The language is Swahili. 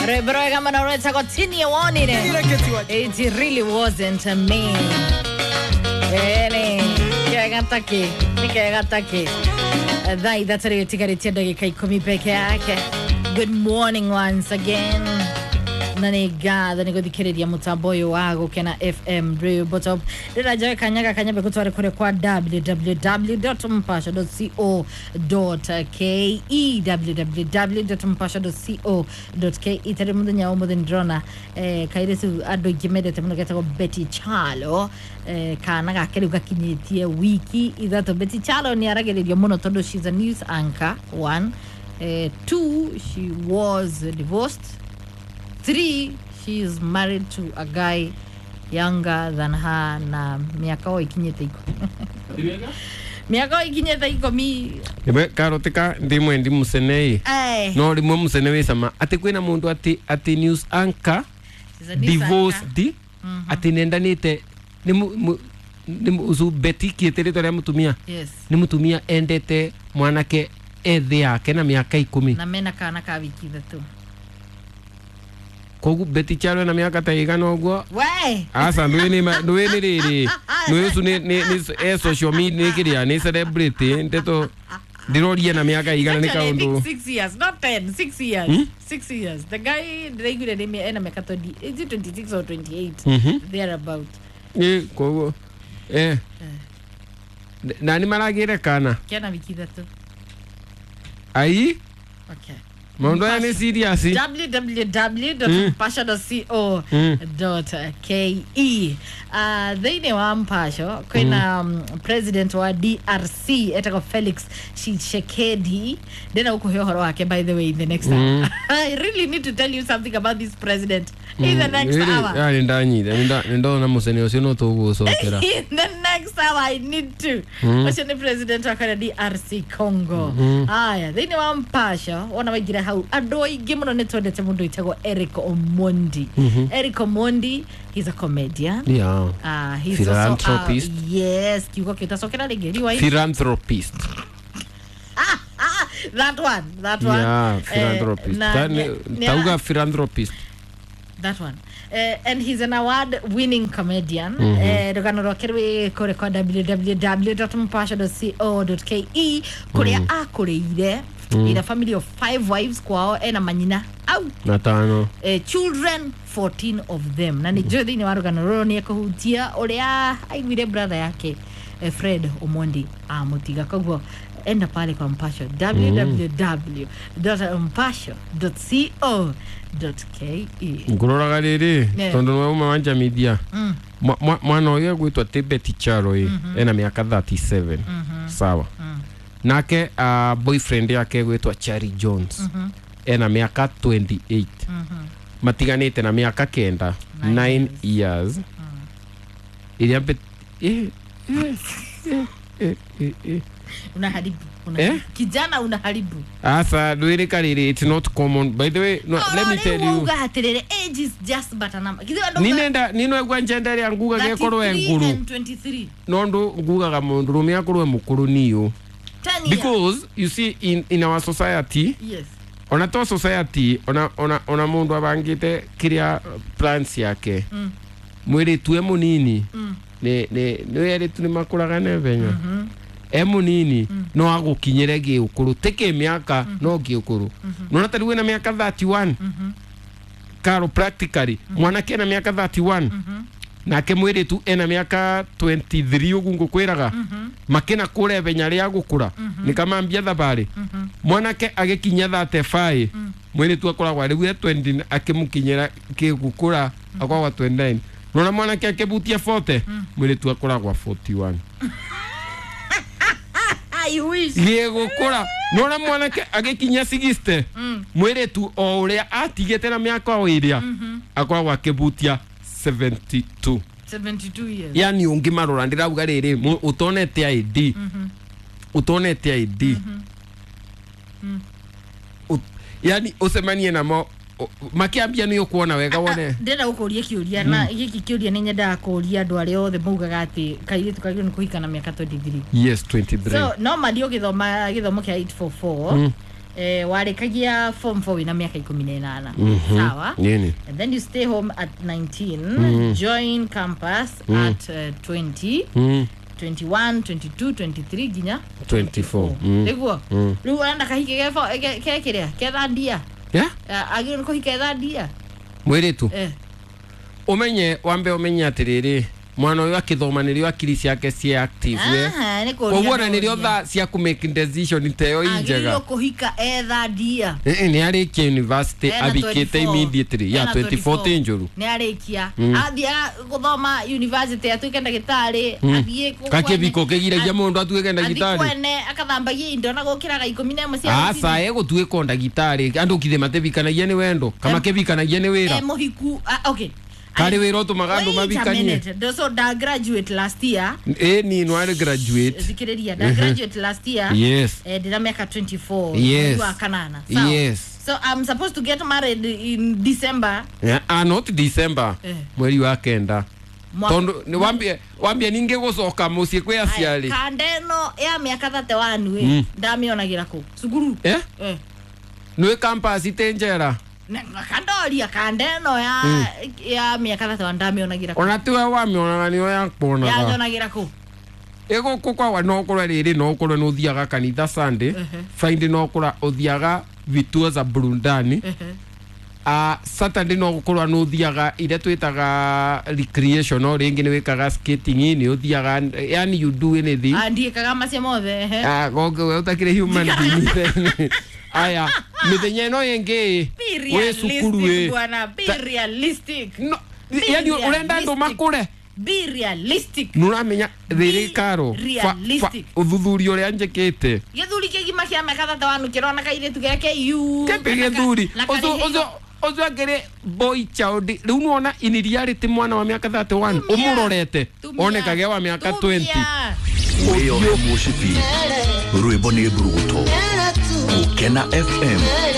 Rebro kama na unaweza continue on it. It really wasn't me. Nikagatake. Dhai datari tikaritia dakika 10 peke yake. Good morning once again. Nanigada nigodikiriria mutaboyo wago kena FM Radio Botop dira jawe kanyabe kutware kure kwa www.mpasha.co.ke www.mpasha.co.ke tare mundu nya omo ndrona kairesu ado gimedete muno getako Betty Chalo kana gakeri gakinyitie wiki ithato Betty Chalo ni arageririo muno tondu she's a news anchor. 1 2 she was divorced. 3, she is married to a guy younger than her na miaka ikinyete iko. Miaka ikinyete iko mi. Ebe karotika ndimwe ndimusenei. No rimwe musenewe sama ati kwina mundu ati news anchor divorced ati nendanite ni uzu Betty kieterito ya mutumia. Yes. Ni mutumia endete mwanake ethe yake na miaka 10. Na mena kana ka wiki thatu. Kogu Betty Chalo na miaka taigano ogwo. We. Asa nduini riri. Nuesu ni social media ni kiria ni celebrity ndeto diroria na miaka igana ni kaundu. 6 years, not 10, 6 years. 6 years. The guy regular name ena mekato di. Is it 26 or 28? There about. Kogu. Nani maragire kana? Kiana wiki thatu. Ai? Okay. Mondo ya ni serious. www.mpasha.co.ke They wa Mpasho kwena president wa DRC etako Felix Tshisekedi dena uko horo wake by the way in the next hour. I really need to tell you something about this president in the next hour. Ya ndo na musene osino togo sokera. In the next hour I need to. Washone president wa DRC Congo. Aya, they wa Mpasho wana wagira hau adoi gimuno netondete mundu itago Eric Omondi. Eric Omondi, he's a comedian. Yeah. He's philanthropist. Also, yes, kiuko kitasokera ligeriwa. Philanthropist. That one. Yeah, philanthropist. Tauga philanthropist. That one. And he's an award-winning comedian. Rogano rokerwe kore kwa www.mpasha.co.ke kore akoreire in a family of 5 wives kwao ena manyina au natano children 14 of them na ni jodi ni warugano roro ni kuhutia oria aigwire brother yake Fred Omondi amutiga kogwo enda pale kwa Mpasho www.mpasha.co.ke ngororaga riri tondu no mawanja media mwana oyo gwitwa Betty Chalo ena miaka 37 sawa nake boyfriend yake gwitwa Cherry Jones ena miaka 28 matiganite na miaka 9 years ilia unaharibu kijana unaharibu asa duire kariri it's not common by the way let me tell you age is just but a number nino egwa gender ya nguga gekoro enguru 23 nondo nguga ga mundu rumia akuru mukuru niyo because you see in our society yes ona to society ona mundu abangite kiria plans yake mwiri tuwe munini ne yari tuni makuraga nebenya munini no agukinyire giukuru teke miaka no giukuru no natariwe na miaka 31 karo practically mwana kena miaka 31 nake mwiri tu ena miaka 23 ugungu kwiraga makena kure benya ria gukura ni kama ambia thabari mwanake agekinya 35 mwiri tu akoragwa riu 20 akimukinyira kigukura akwa 29 nona mwanake akebutia 40 mwiri tu akoragwa 41 I wish gukura nona mwanake agekinya 60 mwiri tu o uria atigete na miaka o iria akoragwa akibutia 72 years yani ungi marora ndirauga riri utonete ID utonete ID yani usemanie namo makiambia niyo kuona wega wone ndenda gukuria kiuria na giki kiuria ni nyenda kuria andu aria othe maugaga ati kaire tukagio ni kuhika na miaka 23 yes 23 so normally githomo kia 844 warekagia form 4 na miaka 18 sawa Nini? and then you stay home at 19 join campus at 20 21 22 23 ginya 24 Iguo lu anda kahike ke kiria ke thandia agiro ko hike thandia mwiritu umenye wambe umenye atiriri mwana uyu akithomanirio akiri ciake cie active wona nirio tha cia ku make decision teo injega agiro kuhika thandia ni arikia university abikite immediately ya 24 njuru ni arikia athia guthoma university atuike ndagitari athie kakebiko kegiragia mundu atuike ndagitari kwene akathambagia indo na gukiraga 11 cia asa egutuika ndagitari andu kithe matebikanagia ni wendo kama kebikanagia ni wira muhiku okay kari wiro to magando mabikanie so da graduate last year ni no are graduate zikiriria da graduate last year yes dina miaka 24 yes wa kanana so yes so I'm supposed to get married in December not December mweri wa kenda tondo ni wambie ninge gucoka mucie kwe aciari kandeno ya miaka 31 ndamionagira ku suguru no campus itenjera kandoria kandeno ya miaka 31 ndamionagira ku ona tiwe wamionaga niyo yakponaga yamionagira ku ego kwa no kora riri no kora no thiaga kanitha Sunday Friday no kora uthiaga vituo za burundani Saturday no kora no thiaga ire twitaga recreation no ringi ni wikaga skating ni uthiaga yani you do anything kaga macia mothe gogo we utakire human being aya mithenya no yengi we sukuru bwana be realistic no yani urenda ndo makure be realistic nuramenya thiri karo uthuthurio ria njekete githuri kigima kia miaka 31 kirona kaire tugeke yu kebe githuri ozo agere boy child riu nuona in reality mwana wa miaka 31 umurorete onekage wa miaka 20 Uyo mushipi Rwebo ni Bruto Ukena FM